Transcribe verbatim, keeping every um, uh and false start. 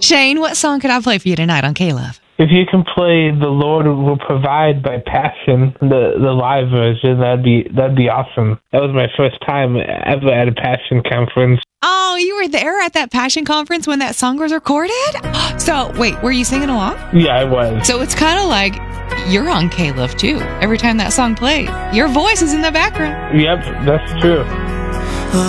Shane, what song could I play for you tonight on K-Love? If you can play "The Lord Will Provide" by Passion, the the live version, that'd be that'd be awesome. That was my first time ever at a Passion conference. Oh, you were there at that Passion conference when that song was recorded? So, wait, were you singing along? Yeah, I was. So it's kind of like you're on K-Love too. Every time that song plays, your voice is in the background. Yep, that's true.